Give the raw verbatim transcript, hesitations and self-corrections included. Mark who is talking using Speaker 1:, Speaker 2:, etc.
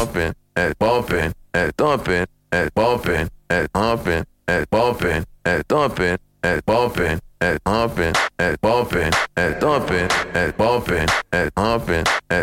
Speaker 1: humping, at bumping, at thumping, at bumping, at humping, at bumping, at thumping, at bumping, at humping, at bumping, at thumping, at bumping, at humping, at